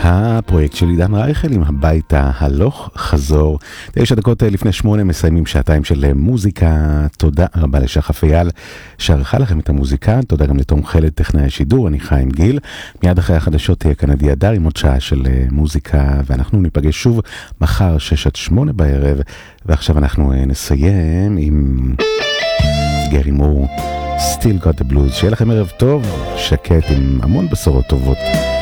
הפרויקט של עידן רייכל עם הביתה הלוך חזור. 9 דקות לפני 8 מסיימים שעתיים של מוזיקה. תודה רבה לשחף אייל שערכה לכם את המוזיקה. תודה גם לתום חלד טכנאי השידור. אני חיים גיל. מיד אחרי החדשות תהיה כאן עדי אדר עם עוד שעה של מוזיקה, ואנחנו ניפגש שוב מחר 6-8 בערב. ועכשיו אנחנו נסיים עם גרי מור, Still Got the Blues. שיהיה לכם ערב טוב, שקט עם המון בשורות טובות.